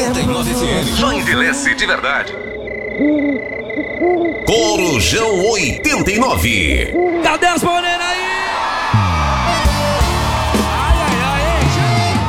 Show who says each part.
Speaker 1: 89 FM. Só envelhece de verdade.
Speaker 2: Corujão 89.
Speaker 3: Cadê as morenas?